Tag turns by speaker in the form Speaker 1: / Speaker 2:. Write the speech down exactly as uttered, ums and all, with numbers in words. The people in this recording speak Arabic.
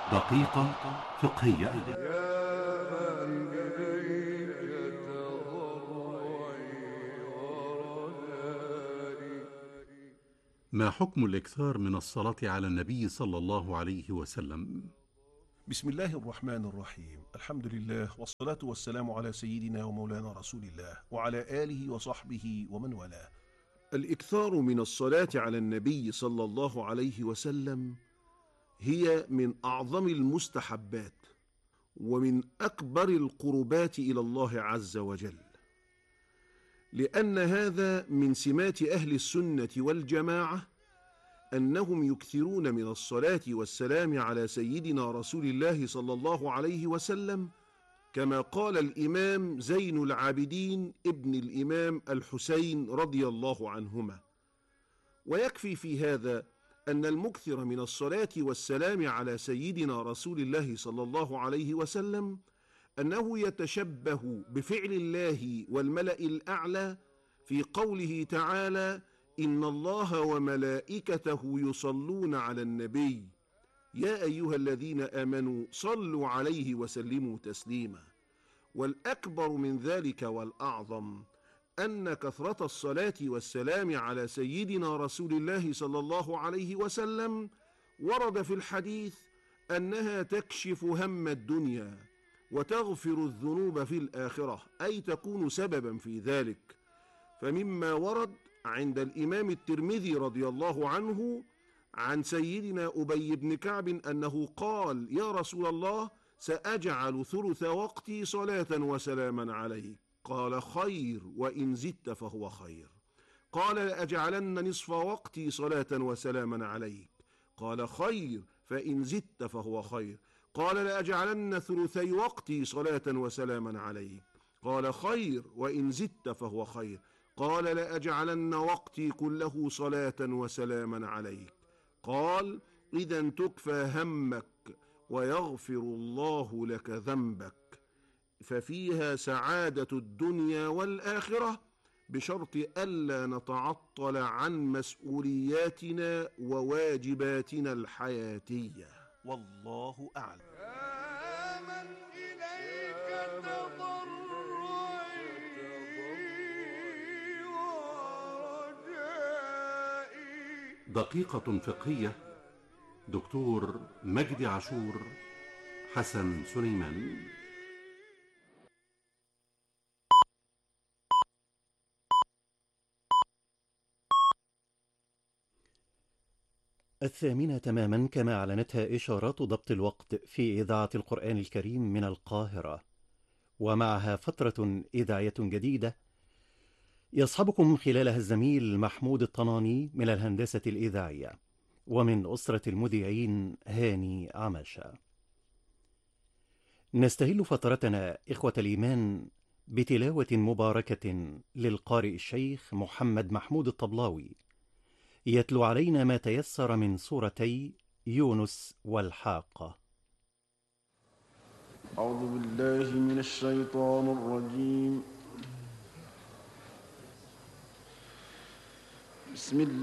Speaker 1: دقيقة فقهية. ما حكم الإكثار من الصلاة على النبي صلى الله عليه وسلم؟
Speaker 2: بسم الله الرحمن الرحيم. الحمد لله والصلاة والسلام على سيدنا ومولانا رسول الله وعلى آله وصحبه ومن والاه. الإكثار من الصلاة على النبي صلى الله عليه وسلم هي من أعظم المستحبات ومن أكبر القربات إلى الله عز وجل، لأن هذا من سمات أهل السنة والجماعة أنهم يكثرون من الصلاة والسلام على سيدنا رسول الله صلى الله عليه وسلم، كما قال الإمام زين العابدين ابن الإمام الحسين رضي الله عنهما. ويكفي في هذا أن المكثر من الصلاة والسلام على سيدنا رسول الله صلى الله عليه وسلم أنه يتشبه بفعل الله والملأ الأعلى في قوله تعالى: إن الله وملائكته يصلون على النبي يا أيها الذين آمنوا صلوا عليه وسلموا تسليما. والأكبر من ذلك والأعظم أن كثرة الصلاة والسلام على سيدنا رسول الله صلى الله عليه وسلم ورد في الحديث أنها تكشف هم الدنيا وتغفر الذنوب في الآخرة، أي تكون سببا في ذلك. فمما ورد عند الإمام الترمذي رضي الله عنه عن سيدنا أبي بن كعب أنه قال: يا رسول الله، سأجعل ثلث وقتي صلاة وسلاما عليك. قال: خير، وإن زدت فهو خير. قال: لأجعلن نصف وقتي صلاة وسلاما عليك. قال: خير، فإن زدت فهو خير. قال: لأجعلن ثلثي وقتي صلاة وسلاما عليك. قال: خير، وإن زدت فهو خير. قال: لأجعلن وقتي كله صلاة وسلاما عليك. قال: إذا تكفى همك ويغفر الله لك ذنبك، ففيها سعادة الدنيا والآخرة، بشرط ألا نتعطل عن مسؤولياتنا وواجباتنا الحياتية. والله أعلم.
Speaker 1: دقيقة فقهية. دكتور مجدي عاشور، حسن سليمان.
Speaker 3: الثامنة تماما، كما أعلنتها إشارات ضبط الوقت في إذاعة القرآن الكريم من القاهرة، ومعها فترة إذاعية جديدة يصحبكم خلالها الزميل محمود الطناني من الهندسة الإذاعية، ومن أسرة المذيعين هاني عماشة. نستهل فترتنا إخوة الإيمان بتلاوة مباركة للقارئ الشيخ محمد محمود الطبلاوي، يتلو علينا ما تيسر من سورتي يونس والحاقة.
Speaker 4: أعوذ بالله من الشيطان الرجيم. بسم الله